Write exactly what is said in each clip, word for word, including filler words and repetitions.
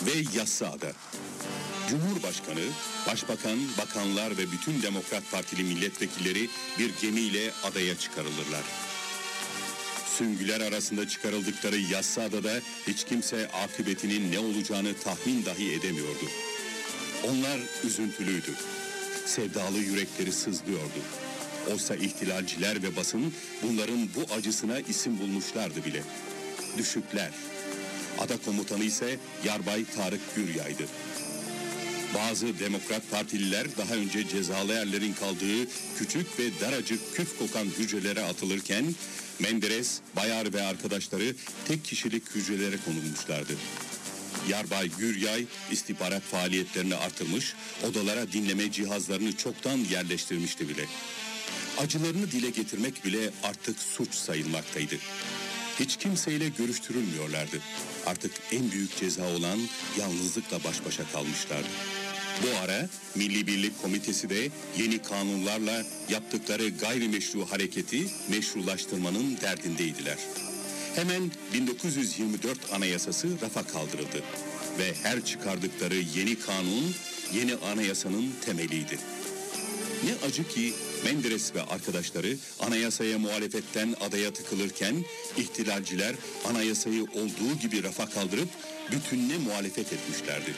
ve Yassıada. Cumhurbaşkanı, Başbakan, bakanlar ve bütün Demokrat Partili milletvekilleri bir gemiyle adaya çıkarılırlar. Süngüler arasında çıkarıldıkları Yassıada'da hiç kimse akıbetinin ne olacağını tahmin dahi edemiyordu. Onlar üzüntülüydü. Sevdalı yürekleri sızlıyordu. Oysa ihtilalciler ve basın bunların bu acısına isim bulmuşlardı bile. Düşükler. Ada komutanı ise Yarbay Tarık Güryay'dı. Bazı Demokrat Partililer daha önce cezalı erlerin kaldığı küçük ve daracık küf kokan hücrelere atılırken Menderes, Bayar ve arkadaşları tek kişilik hücrelere konulmuşlardı. Yarbay Güryay istihbarat faaliyetlerini artırmış, odalara dinleme cihazlarını çoktan yerleştirmişti bile. Acılarını dile getirmek bile artık suç sayılmaktaydı. Hiç kimseyle görüştürülmüyorlardı. Artık en büyük ceza olan yalnızlıkla baş başa kalmışlardı. Bu ara Milli Birlik Komitesi de yeni kanunlarla yaptıkları gayrimeşru hareketi meşrulaştırmanın derdindeydiler. Hemen bin dokuz yüz yirmi dört Anayasası rafa kaldırıldı ve her çıkardıkları yeni kanun yeni anayasanın temeliydi. Ne acı ki Menderes ve arkadaşları anayasaya muhalefetten adaya tıkılırken ihtilalciler anayasayı olduğu gibi rafa kaldırıp bütününe muhalefet etmişlerdi.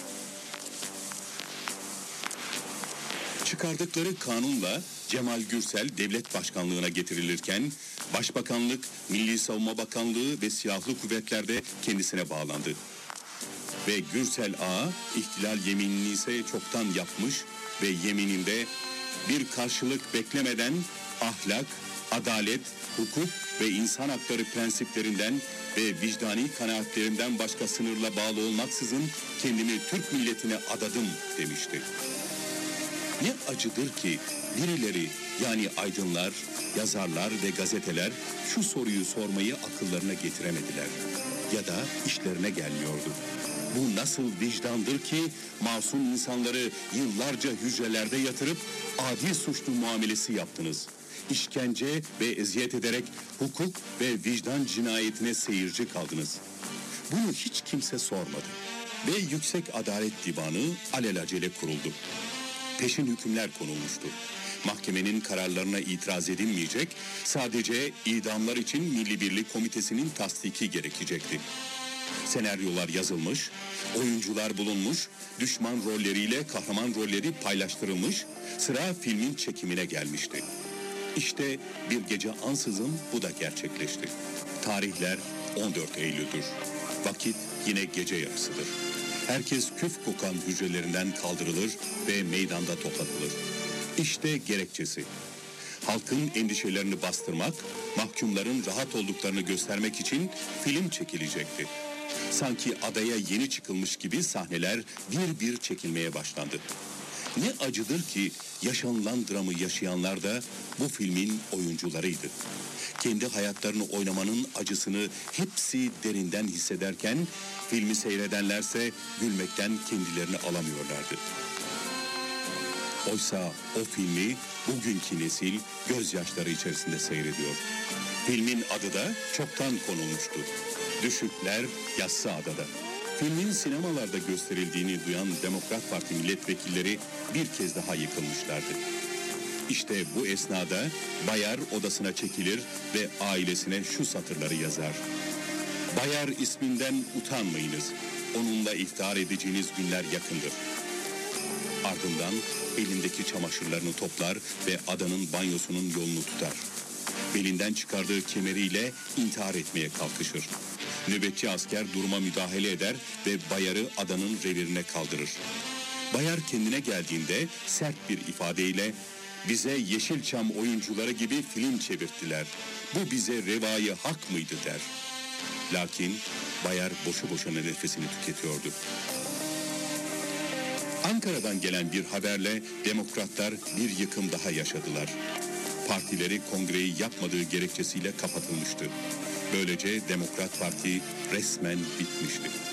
Çıkardıkları kanunla Cemal Gürsel devlet başkanlığına getirilirken Başbakanlık, Milli Savunma Bakanlığı ve Silahlı Kuvvetler'de kendisine bağlandı. Ve Gürsel Ağa ihtilal yeminini ise çoktan yapmış ve yemininde bir karşılık beklemeden ahlak, adalet, hukuk ve insan hakları prensiplerinden ve vicdani kanaatlerinden başka sınırla bağlı olmaksızın kendimi Türk milletine adadım demişti. Ne acıdır ki birileri yani aydınlar, yazarlar ve gazeteler şu soruyu sormayı akıllarına getiremediler ya da işlerine gelmiyordu. Bu nasıl vicdandır ki masum insanları yıllarca hücrelerde yatırıp adi suçlu muamelesi yaptınız. İşkence ve eziyet ederek hukuk ve vicdan cinayetine seyirci kaldınız. Bunu hiç kimse sormadı ve Yüksek Adalet Divanı alelacele kuruldu. Peşin hükümler konulmuştu. Mahkemenin kararlarına itiraz edilmeyecek, sadece idamlar için Milli Birlik Komitesi'nin tasdiki gerekecekti. Senaryolar yazılmış, oyuncular bulunmuş, düşman rolleriyle kahraman rolleri paylaştırılmış, sıra filmin çekimine gelmişti. İşte bir gece ansızın bu da gerçekleşti. Tarihler on dört Eylül'dür. Vakit yine gece yarısıdır. Herkes küf kokan hücrelerinden kaldırılır ve meydanda toplatılır. İşte gerekçesi. Halkın endişelerini bastırmak, mahkumların rahat olduklarını göstermek için film çekilecekti. Sanki adaya yeni çıkılmış gibi sahneler bir bir çekilmeye başlandı. Ne acıdır ki yaşanılan dramı yaşayanlar da bu filmin oyuncularıydı. Kendi hayatlarını oynamanın acısını hepsi derinden hissederken filmi seyredenlerse gülmekten kendilerini alamıyorlardı. Oysa o filmi bugünkü nesil gözyaşları içerisinde seyrediyor. Filmin adı da çoktan konulmuştu. Düşükler Yassıada'da. Filmin sinemalarda gösterildiğini duyan Demokrat Parti milletvekilleri bir kez daha yıkılmışlardı. İşte bu esnada Bayar odasına çekilir ve ailesine şu satırları yazar. Bayar isminden utanmayınız. Onunla iftihar edeceğiniz günler yakındır. Ardından elindeki çamaşırlarını toplar ve adanın banyosunun yolunu tutar. Belinden çıkardığı kemeriyle intihar etmeye kalkışır. Nöbetçi asker duruma müdahale eder ve Bayar'ı adanın revirine kaldırır. Bayar kendine geldiğinde sert bir ifadeyle bize Yeşilçam oyuncuları gibi film çevirttiler. Bu bize revayı hak mıydı der. Lakin Bayar boşu boşuna nefesini tüketiyordu. Ankara'dan gelen bir haberle Demokratlar bir yıkım daha yaşadılar. Partileri kongreyi yapmadığı gerekçesiyle kapatılmıştı. Böylece Demokrat Parti resmen bitmişti.